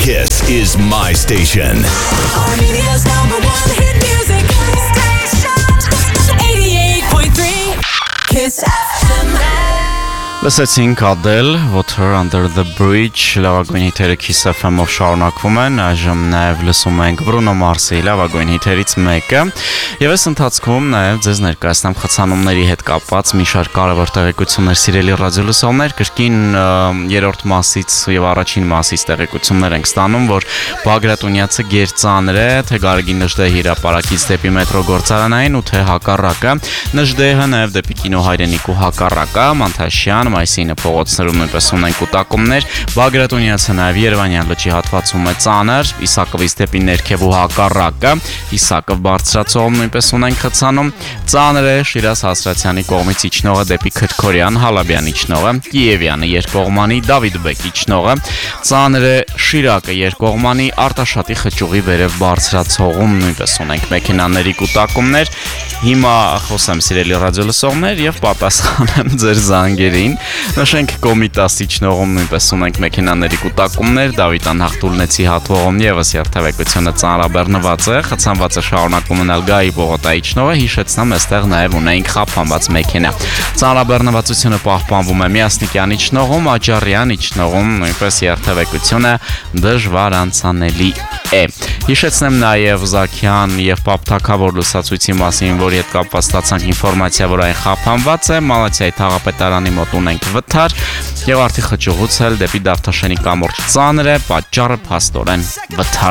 Kiss is my station. Armenia's #1 hit music station. 88.3 Kiss FM. Լսեցինք Adele, Water Under the Bridge, լավագույն հիթերը Kiss FM-ով շարունակվում են, այժմ նաև լսում ենք Bruno Mars-ի լավագույն հիթերից մեկը, եւ այս ընթացքում նաև ձեզ ներկայացնեմ խցանումների հետ կապված մի շարք կարևոր տեղեկություններ, սիրելի ռադիոլսողներ, կրկին երրորդ մասից եւ առաջին մասից տեղեկություններ ենք ստանում, որ Բագրատունյացը գերծանր է, թե Գարեգին Նժդեհի հրապարակից դեպի մետրո գործարանային ու թե հակառակը, Նժդեհը նաև դեպի կինո հայրենիքու հակառակը, Մանթաշյան Մայսինը փողոցներում նույնպես ունեն կուտակումներ, Բագրատունյացը նաև Երևանյան լճի հատվածում է ծանր, Իսակովից դեպի ներքև ու հակառակը, Իսակով բարձրացողում նույնպես ունեն խցանում, ծանր է Շիրազ Հասրացյանի կողմից իջնողը դեպի Քրքորյան, Հալաբյան իջնողը, Կիևյանը երկկողմանի, Դավիդբեկ իջնողը, ծանր է Շիրակը երկկողմանի, Արտաշատի խճուղի վերև բարձրացողում նույնպես ունենք մեքենաների կուտակումներ, հիմա խոսեմ սիրելի ռադիոլսողներ եւ պատասխանեմ ձեր զանգերին, նշենք Կոմիտաս իջնողում նույնպես ունենք մեքենաների կուտակումներ, Դավիթ Անհախտուլնեցի հատվողում եւս երթևեկությունը ծանրաբեռնված է, խցանված է շարունակում մնալ Գայի պողոտա իջնողը, հիշեցնեմ այստեղ նաեւ ունենք խափանված մեքենա, ծանրաբեռնվածությունը պահպանվում է Միասնիկյան իջնողում, Աճարյան իջնողում նույնպես երթևեկությունը դժվար անցանելի է, հիշեցնեմ նաեւ Զաքյան եւ Պապթակավոր լուսացույցի մասին, որի հետ կապված ստացանք ինֆորմացիա, որ այն խափանված է, Մալաթիայի թաղապետարանի մոտ ունենք վթար եւ արդի խճուղուց էլ դեպի Դավթաշենի կամուրջ ծանր է, պատճառը փաստորեն վթար